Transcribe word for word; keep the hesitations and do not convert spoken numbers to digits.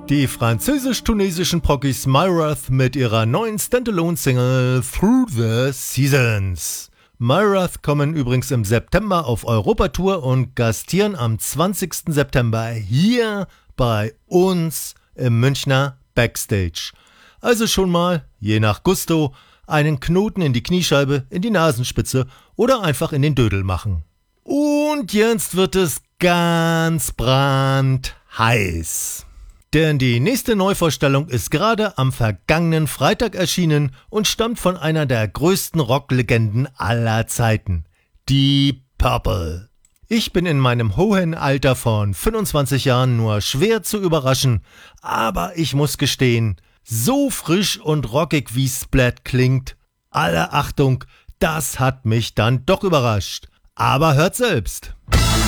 Die französisch-tunesischen Proggies Myrath mit ihrer neuen Standalone-Single Through the Seasons. Myrath kommen übrigens im September auf Europatour und gastieren am zwanzigsten September hier bei uns im Münchner Backstage. Also schon mal, je nach Gusto, einen Knoten in die Kniescheibe, in die Nasenspitze oder einfach in den Dödel machen. Und jetzt wird es ganz brandheiß. Denn die nächste Neuvorstellung ist gerade am vergangenen Freitag erschienen und stammt von einer der größten Rocklegenden aller Zeiten, Deep Purple. Ich bin in meinem hohen Alter von fünfundzwanzig Jahren nur schwer zu überraschen, aber ich muss gestehen, so frisch und rockig wie Splat klingt, aller Achtung, das hat mich dann doch überrascht. Aber hört selbst.